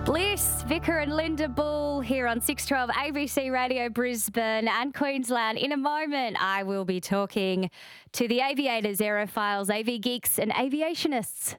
Bliss, Vicar and Linda Bull here on 612 ABC Radio Brisbane and Queensland. In a moment, I will be talking to the aviators, aerophiles, AV geeks and aviationists.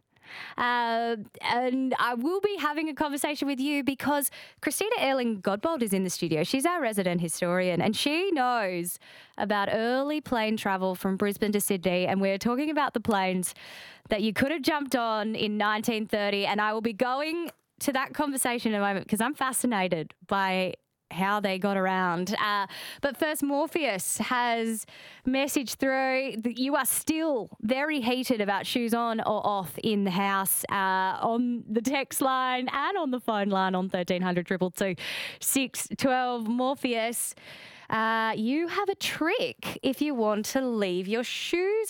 And I will be having a conversation with you because Christina Earling-Godbold is in the studio. She's our resident historian and she knows about early plane travel from Brisbane to Sydney, and we're talking about the planes that you could have jumped on in 1930, and I will be going to that conversation in a moment because I'm fascinated by how they got around. But first, Morpheus has messaged through that you are still very heated about shoes on or off in the house, on the text line and on the phone line on 1300 222 612. Morpheus, you have a trick if you want to leave your shoes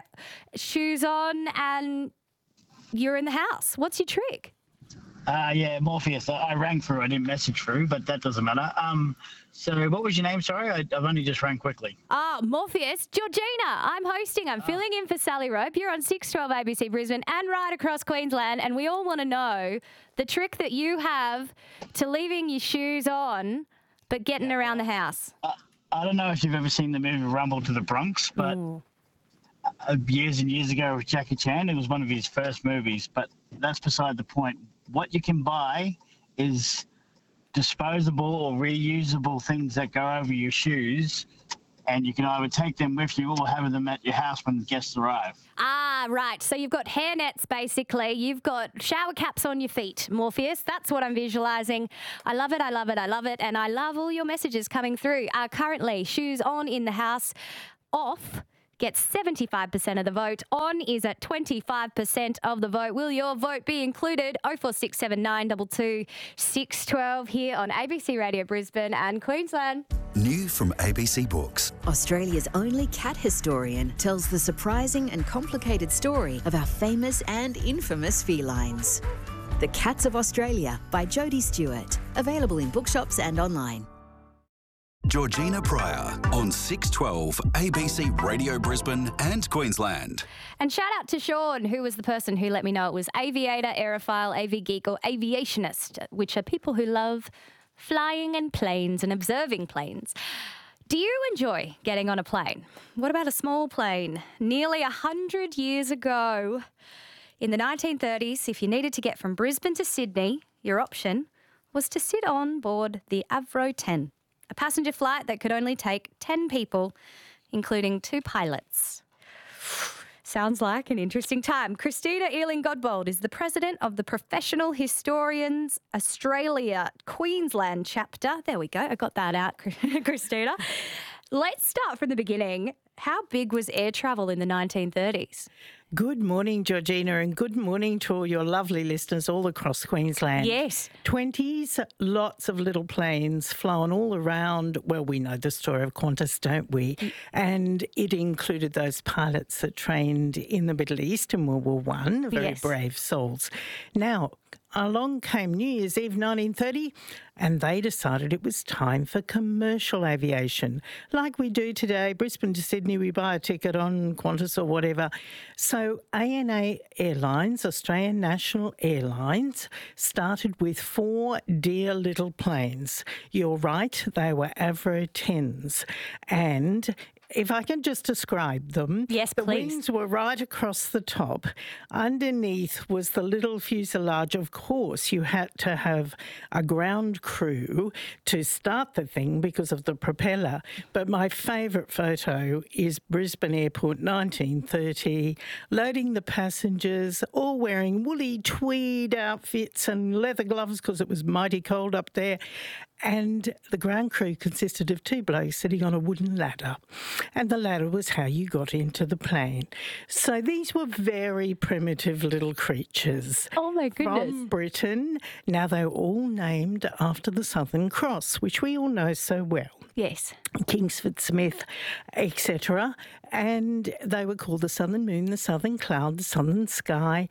on and you're in the house. What's your trick? Yeah, Morpheus. I rang through. I didn't message through, but that doesn't matter. So what was your name? Sorry, I've only just rang quickly. Morpheus. Georgina, I'm hosting. I'm filling in for Sally Rope. You're on 612 ABC Brisbane and right across Queensland, and we all want to know the trick that you have to leaving your shoes on but getting around the house. I don't know if you've ever seen the movie Rumble to the Bronx, but years and years ago with Jackie Chan, it was one of his first movies, but that's beside the point. What you can buy is disposable or reusable things that go over your shoes, and you can either take them with you or have them at your house when guests arrive. Right. So you've got hair nets, basically. You've got shower caps on your feet, Morpheus. That's what I'm visualising. I love it, I love it, I love it, and I love all your messages coming through. Currently, shoes on in the house, off gets 75% of the vote. On is at 25% of the vote. Will your vote be included? 0467922612 612 here on ABC Radio Brisbane and Queensland. New from ABC Books. Australia's only cat historian tells the surprising and complicated story of our famous and infamous felines. The Cats of Australia by Jodie Stewart. Available in bookshops and online. Georgina Pryor on 612 ABC Radio Brisbane and Queensland. And shout out to Sean, who was the person who let me know it was aviator, aerophile, AV geek or aviationist, which are people who love flying and planes and observing planes. Do you enjoy getting on a plane? What about a small plane? Nearly 100 years ago, in the 1930s, if you needed to get from Brisbane to Sydney, your option was to sit on board the Avro 10. A passenger flight that could only take 10 people, including 2 pilots. Sounds like an interesting time. Christina Earling-Godbold is the president of the Professional Historians Australia Queensland chapter. There we go. I got that out, Christina. Let's start from the beginning. How big was air travel in the 1930s? Good morning, Georgina, and good morning to all your lovely listeners all across Queensland. Yes. 20s, lots of little planes flown all around. Well, we know the story of Qantas, don't we? And it included those pilots that trained in the Middle East in World War I, very brave souls. Now, along came New Year's Eve 1930 and they decided it was time for commercial aviation. Like we do today, Brisbane to Sydney, we buy a ticket on Qantas or whatever. So ANA Airlines, Australian National Airlines, started with 4 dear little planes. You're right, they were Avro 10s. And if I can just describe them. Yes, the please. wings were right across the top. Underneath was the little fuselage. Of course, you had to have a ground crew to start the thing because of the propeller. But my favourite photo is Brisbane Airport 1930, loading the passengers, all wearing woolly tweed outfits and leather gloves because it was mighty cold up there. And the ground crew consisted of 2 blokes sitting on a wooden ladder. And the ladder was how you got into the plane. So these were very primitive little creatures. Oh, my goodness. From Britain. Now, they're all named after the Southern Cross, which we all know so well. Yes. Kingsford Smith, etc. And they were called the Southern Moon, the Southern Cloud, the Southern Sky,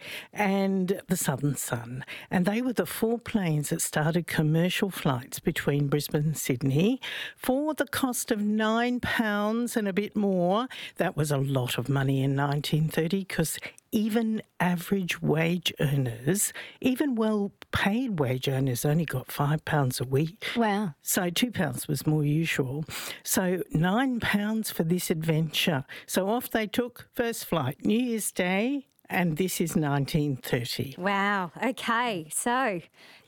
and the Southern Sun. And they were the 4 planes that started commercial flights between Brisbane and Sydney for the cost of £9 and a bit more. That was a lot of money in 1930 because even average wage earners, even well-paid wage earners only got £5 a week. Wow. So £2 was more usual. So £9 for this adventure. So off they took, first flight, New Year's Day, and this is 1930. Wow. Okay. So